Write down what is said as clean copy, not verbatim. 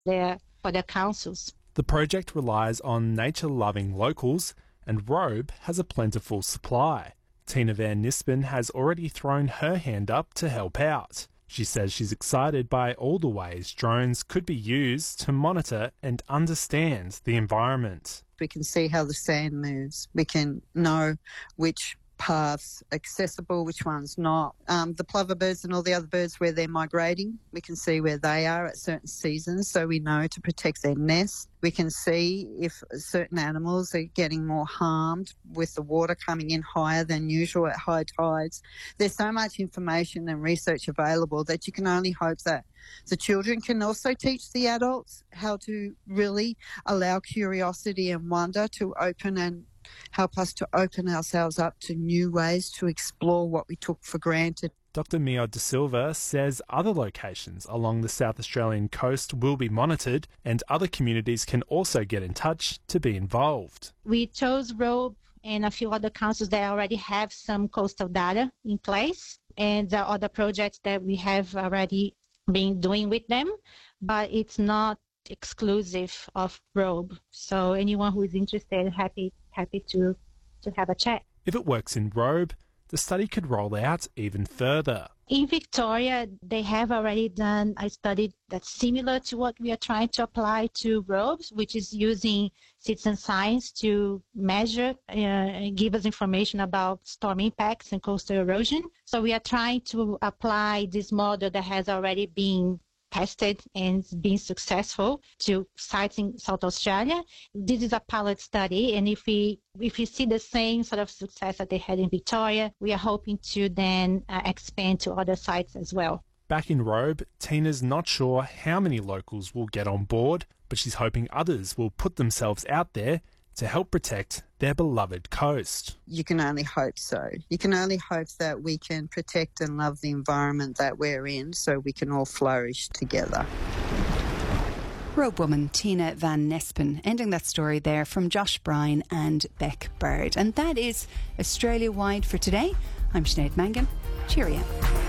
there for the councils. The project relies on nature-loving locals, and Robe has a plentiful supply. Tina Van Nispen has already thrown her hand up to help out. She says she's excited by all the ways drones could be used to monitor and understand the environment. We can see how the sand moves. We can know which paths accessible, which ones not. The plover birds and all the other birds where they're migrating, we can see where they are at certain seasons, so we know to protect their nest. We can see if certain animals are getting more harmed with the water coming in higher than usual at high tides. There's so much information and research available that you can only hope that the children can also teach the adults how to really allow curiosity and wonder to open and help us to open ourselves up to new ways to explore what we took for granted. Dr Mio De Silva says other locations along the South Australian coast will be monitored, and other communities can also get in touch to be involved. We chose Robe and a few other councils that already have some coastal data in place, and other projects that we have already been doing with them, but it's not exclusive of Robe. So anyone who is interested, happy to have a chat. If it works in Robe, the study could roll out even further. In Victoria, they have already done a study that's similar to what we are trying to apply to Robes, which is using citizen science to measure and give us information about storm impacts and coastal erosion. So we are trying to apply this model that has already been tested and been successful to sites in South Australia. This is a pilot study, and if we see the same sort of success that they had in Victoria, we are hoping to then expand to other sites as well. Back in Robe, Tina's not sure how many locals will get on board, but she's hoping others will put themselves out there to help protect their beloved coast. You can only hope so. You can only hope that we can protect and love the environment that we're in so we can all flourish together. Robe woman Tina Van Nispen, ending that story there from Josh Bryan and Beck Bird. And that is Australia-wide for today. I'm Sinead Mangan. Cheerio.